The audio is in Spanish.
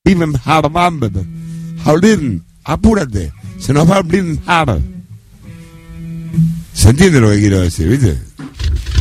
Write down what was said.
Jaulín, apúrate, se nos va el Blind Har. ¿Se entiende lo que quiero decir, viste?